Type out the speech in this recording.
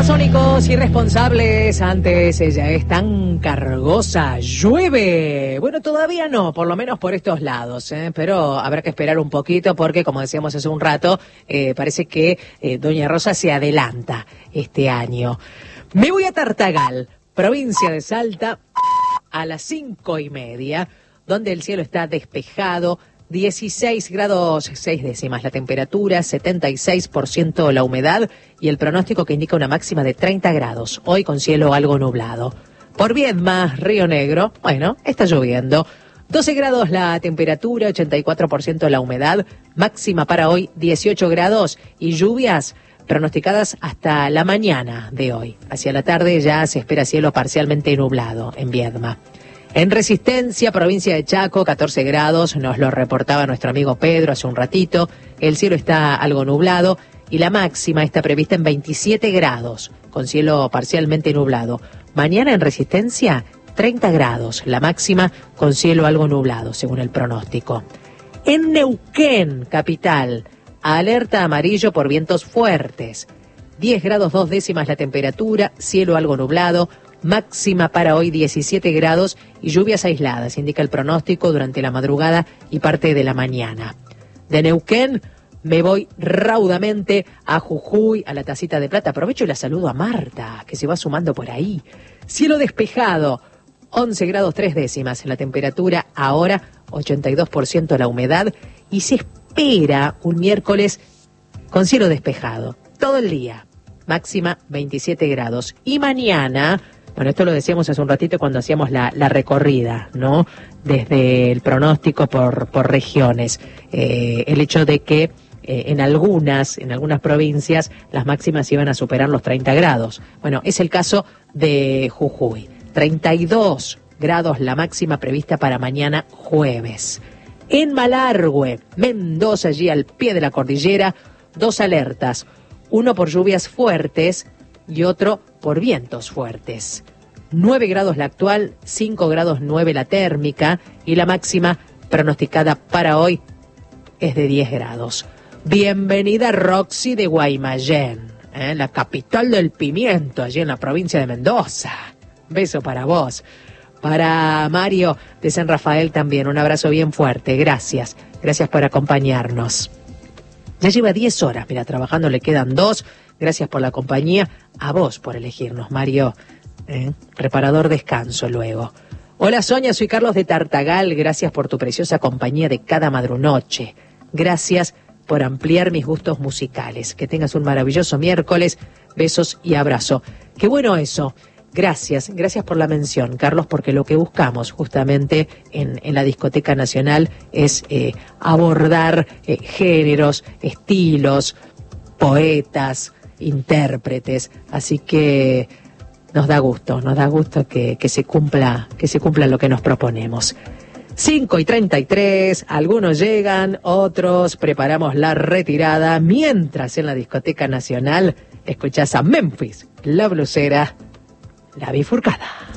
Babasónicos irresponsables, antes ella es tan cargosa, llueve. Bueno, todavía no, por lo menos por estos lados, pero habrá que esperar un poquito porque, como decíamos hace un rato, parece que Doña Rosa se adelanta este año. Me voy a Tartagal, provincia de Salta, a las 5:30, donde el cielo está despejado. 16 grados 6 décimas la temperatura, 76% la humedad y el pronóstico que indica una máxima de 30 grados, hoy con cielo algo nublado. Por Viedma, Río Negro, bueno, está lloviendo. 12 grados la temperatura, 84% la humedad, máxima para hoy 18 grados y lluvias pronosticadas hasta la mañana de hoy. Hacia la tarde ya se espera cielo parcialmente nublado en Viedma. En Resistencia, provincia de Chaco, 14 grados, nos lo reportaba nuestro amigo Pedro hace un ratito. El cielo está algo nublado y la máxima está prevista en 27 grados, con cielo parcialmente nublado. Mañana en Resistencia, 30 grados, la máxima con cielo algo nublado, según el pronóstico. En Neuquén, capital, alerta amarillo por vientos fuertes. 10 grados 2 décimas la temperatura, cielo algo nublado. Máxima para hoy 17 grados y lluvias aisladas, indica el pronóstico durante la madrugada y parte de la mañana. De Neuquén me voy raudamente a Jujuy, a la Tacita de Plata. Aprovecho y la saludo a Marta, que se va sumando por ahí. Cielo despejado, 11 grados 3 décimas la temperatura, ahora 82% la humedad y se espera un miércoles con cielo despejado todo el día. Máxima 27 grados. Y mañana, bueno, esto lo decíamos hace un ratito cuando hacíamos la recorrida, ¿no? Desde el pronóstico por regiones. El hecho de que en algunas provincias las máximas iban a superar los 30 grados. Bueno, es el caso de Jujuy. 32 grados la máxima prevista para mañana jueves. En Malargüe, Mendoza, allí al pie de la cordillera, 2 alertas. Uno por lluvias fuertes y otro por vientos fuertes. 9 grados la actual, 5 grados 9 la térmica y la máxima pronosticada para hoy es de 10 grados. Bienvenida Roxy de Guaymallén, la capital del pimiento, allí en la provincia de Mendoza. Beso para vos. Para Mario de San Rafael también, un abrazo bien fuerte. Gracias por acompañarnos. Ya lleva 10 horas, mira, trabajando, le quedan 2. Gracias por la compañía. A vos por elegirnos, Mario. Reparador descanso luego. Hola, Sonia, soy Carlos de Tartagal. Gracias por tu preciosa compañía de cada madrunoche. Gracias por ampliar mis gustos musicales. Que tengas un maravilloso miércoles. Besos y abrazo. Qué bueno eso. Gracias por la mención, Carlos, porque lo que buscamos justamente en la Discoteca Nacional es abordar géneros, estilos, poetas, intérpretes, así que nos da gusto que se cumpla lo que nos proponemos. 5:33, algunos llegan, otros preparamos la retirada, mientras en la Discoteca Nacional escuchás a Memphis, la blusera, la bifurcada.